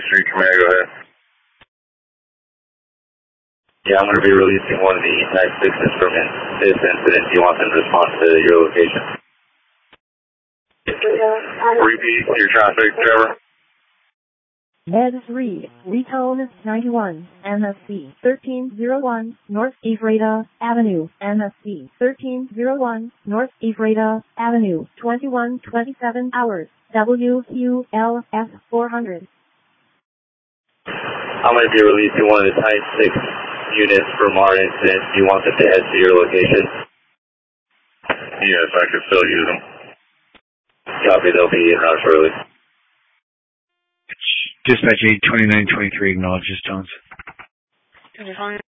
Street Command, go ahead. Yeah, I'm going to be releasing one of the Type 6s from this incident. Do you want them to respond to your location? Repeat your traffic, Trevor. Med 3, Recone 91, MSC 1301, North Ephrata Avenue, MSC 1301, North Ephrata Avenue, 2127 hours, WQLF 400. I'm going to be releasing one of the Type 6 units from our incident. Do you want them to head to your location? Yes, I could still use them. Copy, they'll be en route shortly. Dispatch 82923 acknowledges tones.